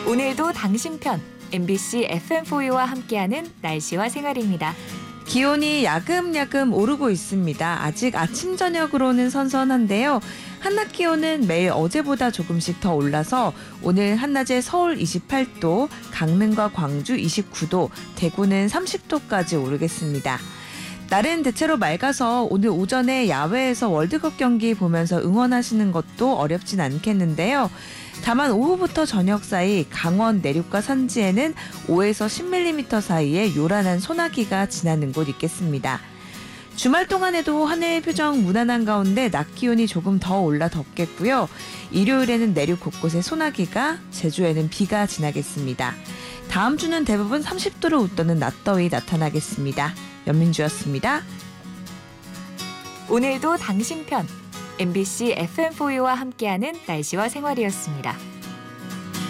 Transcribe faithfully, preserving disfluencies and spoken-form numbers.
오늘도 당신 편 엠비씨 에프엠포유와 함께하는 날씨와 생활입니다. 기온이 야금야금 오르고 있습니다. 아직 아침 저녁으로는 선선한데요. 한낮 기온은 매일 어제보다 조금씩 더 올라서 오늘 한낮에 서울 이십팔 도, 강릉과 광주 이십구 도, 대구는 삼십 도까지 오르겠습니다. 날은 대체로 맑아서 오늘 오전에 야외에서 월드컵 경기 보면서 응원하시는 것도 어렵진 않겠는데요. 다만 오후부터 저녁 사이 강원 내륙과 산지에는 오에서 십 밀리미터 사이에 요란한 소나기가 지나는 곳 있겠습니다. 주말 동안에도 하늘 표정 무난한 가운데 낮 기온이 조금 더 올라 덥겠고요. 일요일에는 내륙 곳곳에 소나기가, 제주에는 비가 지나겠습니다. 다음 주는 대부분 삼십 도를 웃도는 낮더위 나타나겠습니다. 연민주였습니다. 오늘도 당신 편 엠비씨 에프엠포유와 함께하는 날씨와 생활이었습니다.